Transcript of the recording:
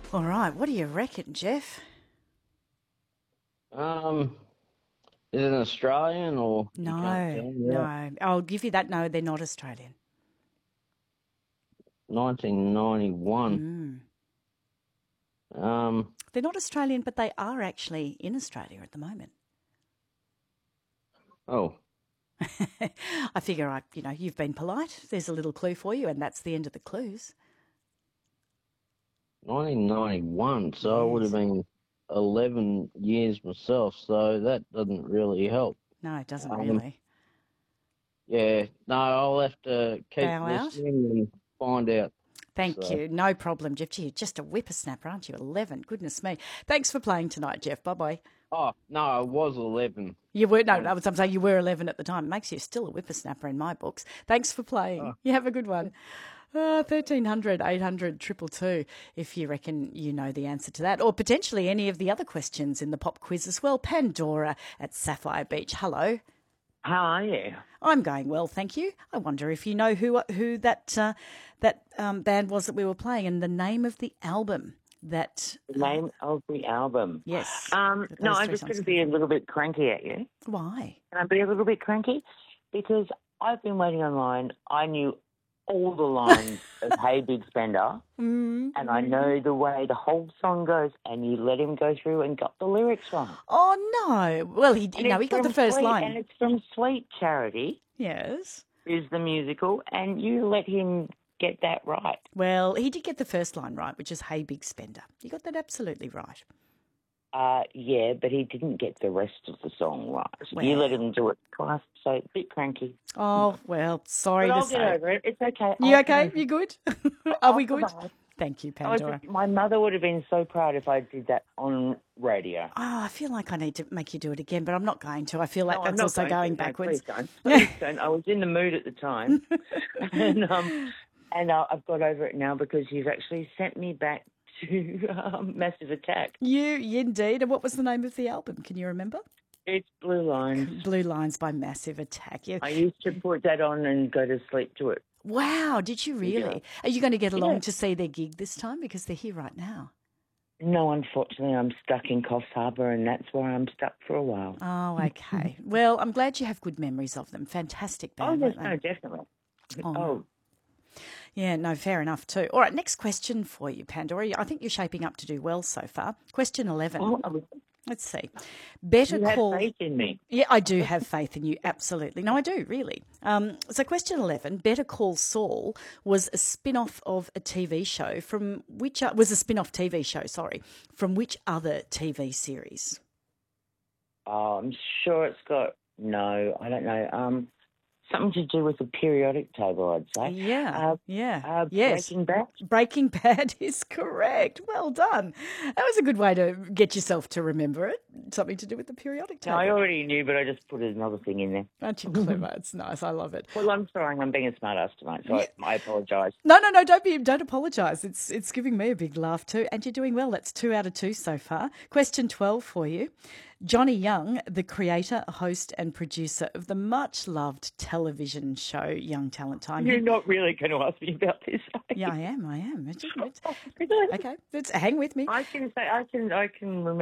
All right, what do you reckon, Jeff? Um, is it an Australian or you can't No, tell me that? no. I'll give you that. No, they're not Australian. 1991. Mm. Um, They're not Australian, but they are actually in Australia at the moment. oh, I figure you've been polite. There's a little clue for you, and that's the end of the clues. 1991. So I would have Yes. been 11 years myself. So that doesn't really help. No, it doesn't Um, really. yeah, no, I'll have to keep Bow out. listening and find out. Thank So, you. No problem, Jeff. Gee, you're just a whippersnapper, aren't you? 11. Goodness me. Thanks for playing tonight, Jeff. Bye bye. oh no, I was 11. You were, no, Um, I'm saying you were 11 at the time. It makes you still a whippersnapper in my books. Thanks for playing. oh, You have a good one. 1300 800 222 if you reckon you know the answer to that, or potentially any of the other questions in the pop quiz as well. Pandora at Sapphire Beach. Hello. How are you? I'm going well, thank you. I wonder if you know who that band was that we were playing and the name of the album that. The name of the album. Yes. No, Those I'm three just going songs to come be a from. little bit cranky at you. Why? Can I be a little bit cranky? Because I've been waiting online. I knew all the lines of Hey Big Spender, Mm. and I know the way the whole song goes, and you let him go through and got the lyrics wrong. Oh no! Well, he And no, it's he got the from first Sweet, line. and it's from Sweet Charity, Yes. is the musical, and you let him get that right. Well, he did get the first line right, which is "Hey, big spender." You got that absolutely right. Yeah, but he didn't get the rest of the song right. You let Well, him do it twice, so a bit cranky. oh well. But Sorry to I'll get say. over it. It's okay. You I'll get okay? over You it. good? Are I'll we good? survive. Thank you, I was Pandora. my mother would have been so proud if I did that on radio. Oh, I feel like I need to make you do it again, but I'm not going to. I feel like No, I'm that's not also going to. going No, please backwards. don't. Please don't. I was in the mood at the time, and I've got over it now because you've actually sent me back to Massive Attack. You indeed. And what was the name of the album? Can you remember? It's Blue Lines. Blue Lines by Massive Attack. Yeah. I used to put that on and go to sleep to it. Wow, did you Yeah. really? Are you going to get Yeah. along to see their gig this time because they're here right now? No, unfortunately, I'm stuck in Coffs Harbour, and that's where I'm stuck for a while. Oh, okay. Well, I'm glad you have good memories of them. Fantastic Oh, band, yes, weren't they? no, definitely. Oh, Oh, yeah, no, fair enough too. All right, next question for you, Pandora. I think you're shaping up to do well so far. Question 11. oh, Let's see. Better you have call. faith in me. Yeah, I do have faith in you, absolutely. No, I do, really. So, question 11, Better Call Saul was a spin off of a TV show from which, was a spin off TV show, sorry, from which other TV series? Oh, I'm sure it's got, no, I don't know. Something to do with the periodic table, I'd say. Yeah, yes. Breaking Bad. Breaking Bad is correct. Well done. That was a good way to get yourself to remember it. Something to do with the periodic No, I table. already knew, but I just put another thing in there. Aren't you clever? It's nice. I love it. Well, I'm sorry, I'm being a smartass tonight, so Yeah. I apologise. No, no, no. Don't apologise. It's giving me a big laugh too, and you're doing well. That's 2 out of 2 so far. Question 12 for you. Johnny Young, the creator, host, and producer of the much loved television show Young Talent Time. You're not really going to ask me about this. Yeah, I am. I am. Really? Okay, hang with me. I can remember.